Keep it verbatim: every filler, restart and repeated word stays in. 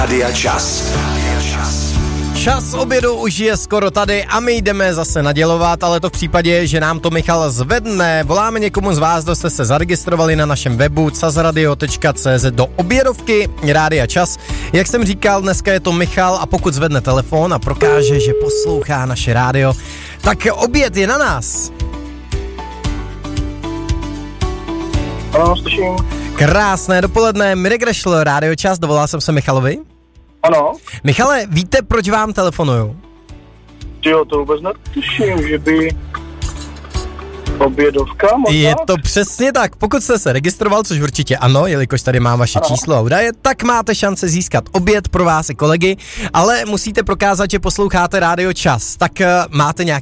Rádia Čas. Čas obědu už je skoro tady a my jdeme zase nadělovat, ale to v případě, že nám to Michal zvedne. Voláme někomu z vás, kdo jste se zaregistrovali na našem webu casradio tečka cz do obědovky Rádia Čas. Jak jsem říkal, dneska je to Michal a pokud zvedne telefon a prokáže, že poslouchá naše rádio, tak oběd je na nás. Ano, slyším. Krásné dopoledne, Mirek Rešl, Rádio Čas, dovolal jsem se Michalovi. Ano. Michale, víte, proč vám telefonuju? Jo, to vůbec netuším, že by obědovka možná? Je to přesně tak. Pokud jste se registroval, což určitě ano, jelikož tady mám vaše ano. číslo a údaje, tak máte šanci získat oběd pro vás i kolegy, ale musíte prokázat, že posloucháte Rádio Čas. Tak uh, máte nějaký